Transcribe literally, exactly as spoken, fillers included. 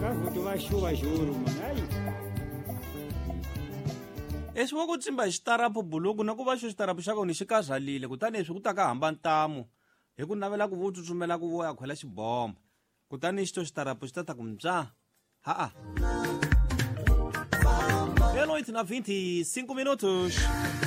vuto va xuva xuru mani hayi eswi wa ku tsimba hi xitarapu buluku na ku va xo xitarapu xa kona xi kazalile kutani leswi ku ta ka hamba ntamu hi ku navela ku vo tsutsumela ku vo ya khwela xibomba kutani xito xitarapu xi ta ta ku mbya ha-a meia-noite na vinte e cinco minutos.